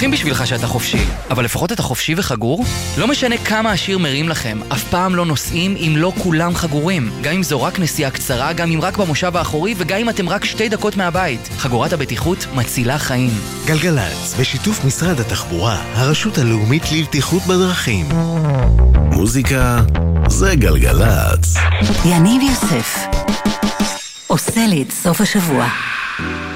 שמחים בשבילך שאתה חופשי, אבל לפחות אתה חופשי וחגור? לא משנה כמה השיר מרים לכם, אף פעם לא נוסעים אם לא כולם חגורים. גם אם זו רק נסיעה קצרה, גם אם רק במושב האחורי, וגם אם אתם רק 2 דקות מהבית. חגורת הבטיחות מצילה חיים. גלגלץ, בשיתוף משרד התחבורה, הרשות הלאומית לבטיחות בדרכים. מוזיקה זה גלגלץ. יניב יוסף עושה לי את סוף השבוע.